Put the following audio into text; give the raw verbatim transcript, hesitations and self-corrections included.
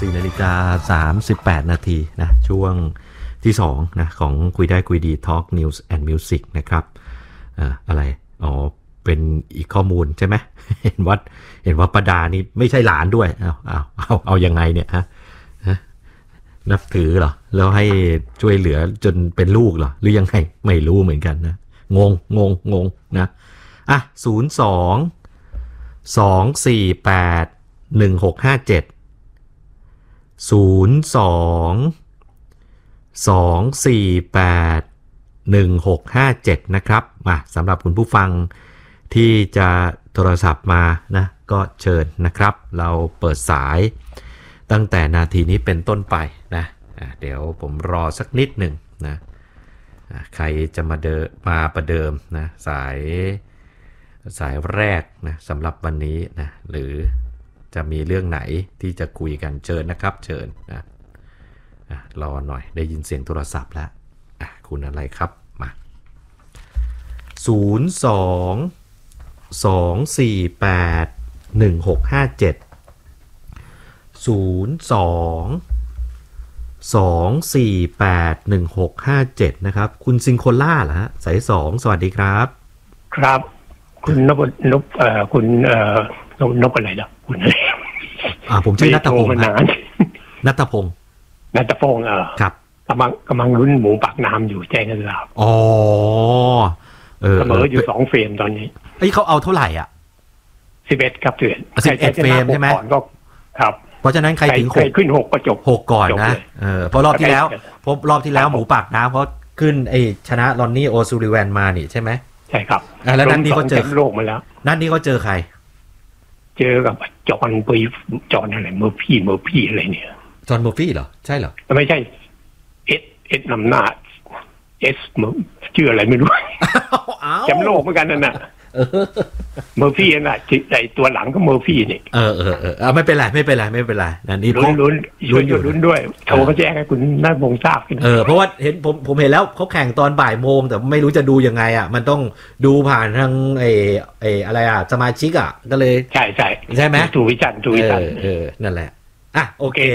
สี่นาฬิกาสามสิบแปดนาทีนะช่วงที่สองนะของคุยได้คุยดี Talk News and Music นะครับอ่าอะไรอ๋อเป็นอีกข้อมูลใช่ไหม เห็นว่าเห็นว่าประดานี่ไม่ใช่หลานด้วยเอาเอาเอาเอายังไงเนี่ยฮะนับถือเหรอแล้วให้ช่วยเหลือจนเป็นลูกเหรอหรือยังไงไม่รู้เหมือนกันนะงงงงงงนะอ่ะศูนย์สองสองสี่แปดหนึ่งหกห้าเจ็ดศูนย์สองสองสี่แปดหนึ่งหกห้าเจ็ดนะครับมาสำหรับคุณผู้ฟังที่จะโทรศัพท์มานะก็เชิญนะครับเราเปิดสายตั้งแต่นาทีนี้เป็นต้นไปนะเดี๋ยวผมรอสักนิดหนึ่งนะใครจะมาเดินมาประเดิมนะสายสายแรกนะสำหรับวันนี้นะหรือจะมีเรื่องไหนที่จะคุยกันเชิญนะครับเชิญนะรอหน่อยได้ยินเสียงโทรศัพท์แล้วคุณอะไรครับมาศูนย์ สอง สอง สี่ แปด หนึ่ง หก ห้า เจ็ด ศูนย์ สอง สอง สี่ แปด หนึ่ง หก ห้า เจ็ดนะครับคุณซิงโคล่าเหรอฮะสายสองสวัสดีครับครับคุณนพนพเอ่อคุณเอ่อนพอะไรล่ะคุณอะไรอ่าผมชื่อณัฐพงศ์นะณัฐพงศ์ณัฐพงศ์เออครับกำลังกำลังลุ้นหมูปากน้ำอยู่แจ้งกันแล้วอ๋อเออเสมออยู่สองเฟรมตอนนี้เอ้ยเขาเอาเท่าไหร่อ่ะสิบเอ็ดครับเถื่อนสิบเอ็ดเฟรมใช่ไหมก็ครับเพราะฉะนั้นใครถึงหกขึ้นหกก็จบหกก่อนนะเออเพราะรอบที่แล้วพบรอบที่แล้วหมูปากน้ำเขาขึ้นไอชนะลอนนี่โอซูริแวนมานี่ใช่ไหมใช่ครับแล้วนัดนี้เขาเจอโลกมาแล้วนัดนี้เขาเจอใครเจอกับจอห์นปุยจอห์นอะไรเมอร์ฟี่เมอร์ฟี่อะไรเนี่ยจอห์นเมอร์ฟี่เหรอใช่เหรอไม่ใช่เอสเอสนำหน้าเอสชื่ออะไรไม่รู้แชมป์โลกเหมือนกันนั่นน่ะเมอร์ฟี่น่ะไอตัวหลังก็เมอร์ฟี่นี่เออเออเออไม่เป็นไรไม่เป็นไรไม่เป็นไรนั่นนี่ลุ้นลุ้นลุ้นอยู่ลุ้นด้วยโทรมาแจ้งให้คุณน่าบงทราบเออเพราะว่าเห็นผมผมเห็นแล้วเขาแข่งตอนบ่ายโมงแต่ไม่รู้จะดูยังไงอ่ะมันต้องดูผ่านทางไอไออะไรอ่ะสมาชิกอ่ะก็เลยใช่ใช่ใช่ไหมทูวิจันทูวิจันเออนั่นแหละอ่ะโอเค